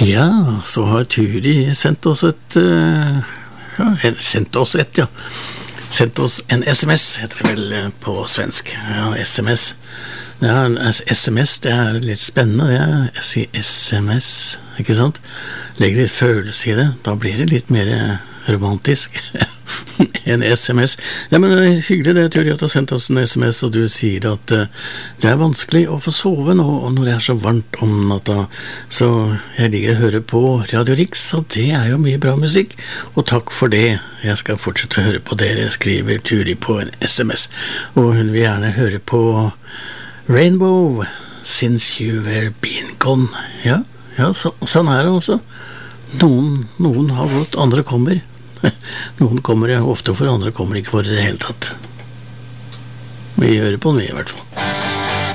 Ja, så har Turi sendt oss sendt oss en SMS, heter det vel på svensk. Ja, SMS. Ja, SMS, det er litt spennende, jeg sier SMS, ikke sant? Legger litt følelse i det, da blir det litt mer romantisk en SMS. Ja, men det er hyggelig det, Turi, at du har sendt oss en SMS, og du sier at det er vanskelig å få sove nå, og når det er så varmt om natta, så jeg liker å høre på Radio Rix, og det er jo mye bra musikk, og takk for det. Jeg skal fortsette å høre på dere, skriver Turi på en SMS, og hun vil gjerne høre på Rainbow, Since You Were Been Gone. Ja, sånn er det også. Noen har gått, andre kommer. Noen kommer ofte for, andre kommer ikke for i det hele tatt. Vi hører på den, i hvert fall.